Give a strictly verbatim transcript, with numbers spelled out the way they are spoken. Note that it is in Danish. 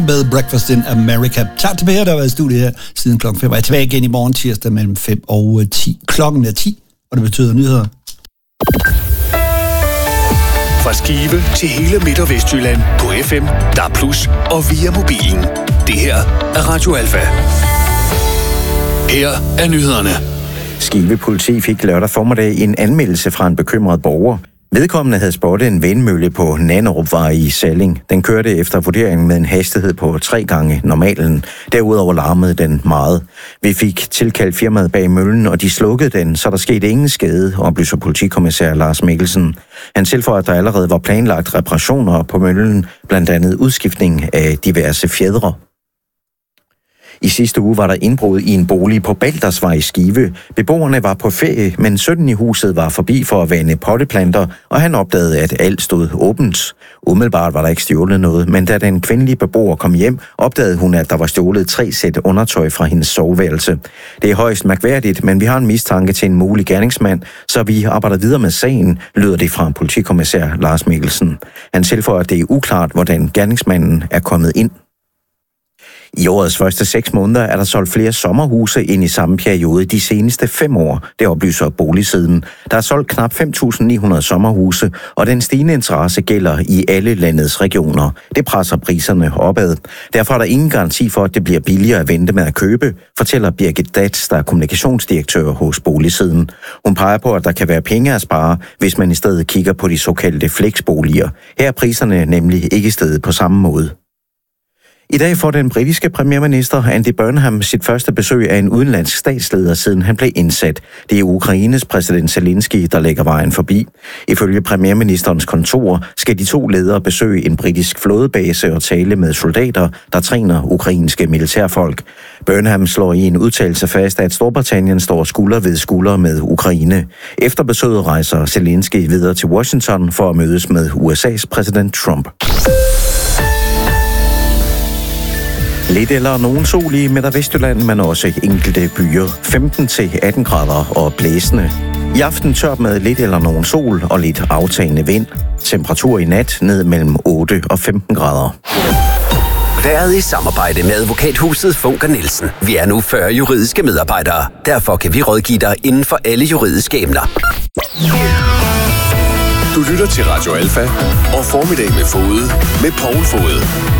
med Breakfast in America. Tak til Per, der har været i studiet her siden klokken fem. Jeg er tilbage igen i morgen tirsdag mellem fem og ti. Klokken er ti, og det betyder nyheder. Fra Skive til hele Midt- og Vestjylland på F M, D A B plus, og via mobilen. Det her er Radio Alfa. Her er nyhederne. Skive politi fik lørdag formiddag en anmeldelse fra en bekymret borger. Vedkommende havde spottet en vindmølle på Nanderupvej i Salling. Den kørte efter vurderingen med en hastighed på tre gange normalen. Derudover larmede den meget. Vi fik tilkaldt firmaet bag møllen, og de slukkede den, så der skete ingen skade, oplyser politikommissær Lars Mikkelsen. Han tilføjer, at der allerede var planlagt reparationer på møllen, blandt andet udskiftning af diverse fjedre. I sidste uge var der indbrud i en bolig på Baldersvej i Skive. Beboerne var på ferie, men sønnen i huset var forbi for at vande potteplanter, og han opdagede, at alt stod åbent. Umiddelbart var der ikke stjålet noget, men da den kvindelige beboer kom hjem, opdagede hun, at der var stjålet tre sæt undertøj fra hendes soveværelse. Det er højst mærkværdigt, men vi har en mistanke til en mulig gerningsmand, så vi arbejder videre med sagen, lyder det fra politikommissær Lars Mikkelsen. Han tilføjer, at det er uklart, hvordan gerningsmanden er kommet ind. I årets første seks måneder er der solgt flere sommerhuse ind i samme periode de seneste fem år, det oplyser Boligsiden. Der er solgt knap fem tusind ni hundrede sommerhuse, og den stigende interesse gælder i alle landets regioner. Det presser priserne opad. Derfor er der ingen garanti for, at det bliver billigere at vente med at købe, fortæller Birgit Dats, der er kommunikationsdirektør hos Boligsiden. Hun peger på, at der kan være penge at spare, hvis man i stedet kigger på de såkaldte flexboliger. Her er priserne nemlig ikke steget på samme måde. I dag får den britiske premierminister Andy Burnham sit første besøg af en udenlandsk statsleder, siden han blev indsat. Det er Ukraines præsident Zelensky, der lægger vejen forbi. Ifølge premierministerens kontor skal de to ledere besøge en britisk flådebase og tale med soldater, der træner ukrainske militærfolk. Burnham slår i en udtalelse fast, at Storbritannien står skulder ved skulder med Ukraine. Efter besøget rejser Zelensky videre til Washington for at mødes med U S A's præsident Trump. Lidt eller nogen sol i Midt- og Vestjylland, men også enkelte byer. femten til atten grader og blæsende. I aften tørt med lidt eller nogen sol og lidt aftagende vind. Temperatur i nat ned mellem otte og femten grader. Været i samarbejde med advokathuset Funker Nielsen. Vi er nu fyrre juridiske medarbejdere. Derfor kan vi rådgive dig inden for alle juridiske emner. Du lytter til Radio Alfa og Formiddag med Fode med Poul Fode.